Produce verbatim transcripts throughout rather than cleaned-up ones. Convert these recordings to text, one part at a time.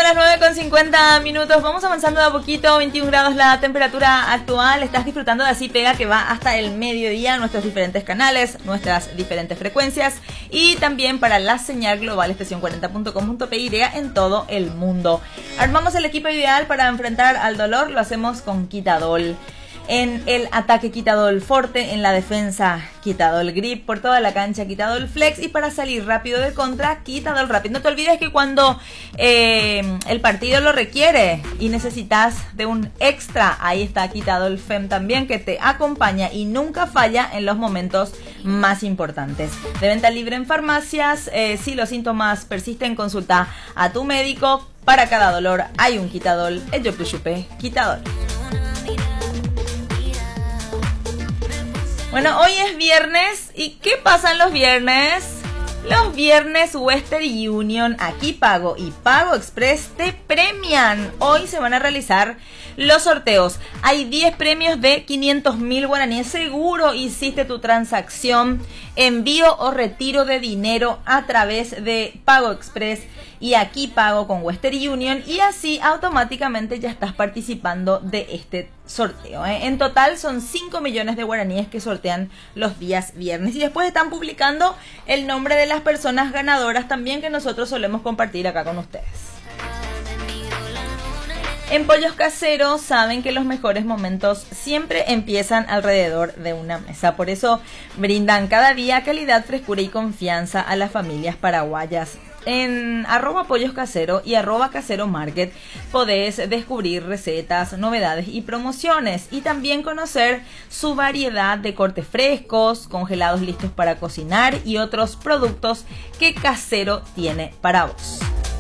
las nueve con cincuenta minutos, vamos avanzando de a poquito, veintiún grados la temperatura actual. Estás disfrutando de Así Pega, que va hasta el mediodía, nuestros diferentes canales, nuestras diferentes frecuencias y también para la señal global estación cuarenta punto com punto pe y en todo el mundo. Armamos el equipo ideal para enfrentar al dolor, lo hacemos con Quitadol. En el ataque Quitadol Forte, en la defensa Quitadol Grip, por toda la cancha Quitadol Flex y para salir rápido de contra Quitadol Rapid. No te olvides que cuando eh, el partido lo requiere y necesitas de un extra, ahí está Quitadol Fem también, que te acompaña y nunca falla en los momentos más importantes. De venta libre en farmacias, eh, si los síntomas persisten, consulta a tu médico. Para cada dolor hay un Quitadol, el Yo Chupe Quitadol. Bueno, hoy es viernes. ¿Y qué pasa en los viernes? Los viernes Western Union, Aquí Pago y Pago Express te premian. Hoy se van a realizar los sorteos. Hay diez premios de quinientos mil guaraníes. Seguro hiciste tu transacción, envío o retiro de dinero a través de Pago Express y Aquí Pago con Western Union y así automáticamente ya estás participando de este sorteo, ¿eh? En total son cinco millones de guaraníes que sortean los días viernes y después están publicando el nombre de las personas ganadoras también, que nosotros solemos compartir acá con ustedes. En Pollos Caseros saben que los mejores momentos siempre empiezan alrededor de una mesa. Por eso brindan cada día calidad, frescura y confianza a las familias paraguayas. En arroba Pollos Casero y arroba Casero Market podés descubrir recetas, novedades y promociones y también conocer su variedad de cortes frescos, congelados listos para cocinar y otros productos que Casero tiene para vos.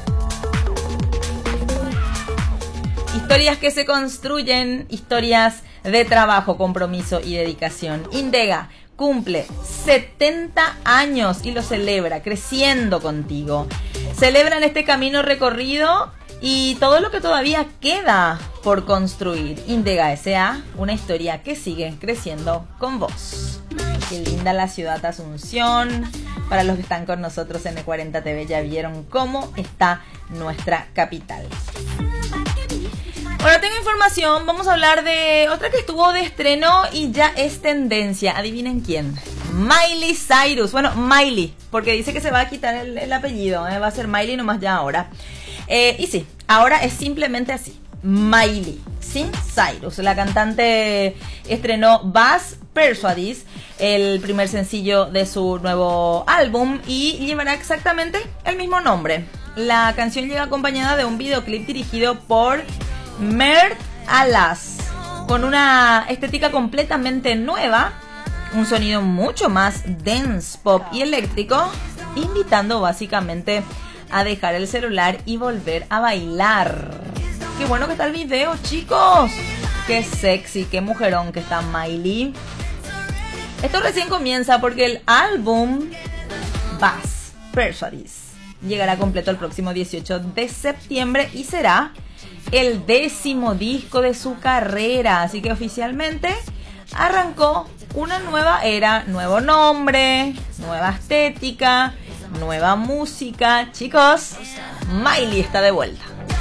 Historias que se construyen, historias de trabajo, compromiso y dedicación. Indega cumple setenta años y lo celebra creciendo contigo. Celebran este camino recorrido y todo lo que todavía queda por construir. Indega S A, una historia que sigue creciendo con vos. Qué linda la ciudad de Asunción. Para los que están con nosotros en E cuarenta T V ya vieron cómo está nuestra capital. Bueno, tengo información, vamos a hablar de otra que estuvo de estreno y ya es tendencia. Adivinen quién. Miley Cyrus. Bueno, Miley, porque dice que se va a quitar el, el apellido, ¿eh? Va a ser Miley nomás ya ahora. Eh, y sí, ahora es simplemente así. Miley, ¿sí? Cyrus. La cantante estrenó Buzz Persuades, el primer sencillo de su nuevo álbum, y llevará exactamente el mismo nombre. La canción llega acompañada de un videoclip dirigido por Mert Alas, con una estética completamente nueva, un sonido mucho más dance, pop y eléctrico, invitando básicamente a dejar el celular y volver a bailar. Qué bueno que está el video, chicos. Qué sexy, qué mujerón que está Miley. Esto recién comienza porque el álbum Buzz Persuades llegará completo el próximo dieciocho de septiembre y será el décimo disco de su carrera, así que oficialmente arrancó una nueva era, nuevo nombre, nueva estética, nueva música. Chicos, Miley está de vuelta.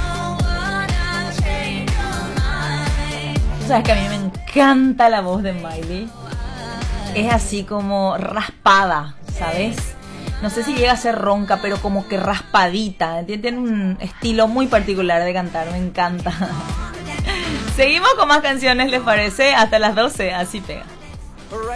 Sabes que a mí me encanta la voz de Miley, es así como raspada, ¿sabes? No sé si llega a ser ronca, pero como que raspadita. Tiene un estilo muy particular de cantar, me encanta. Seguimos con más canciones, ¿les parece? Hasta las doce, Así Pega.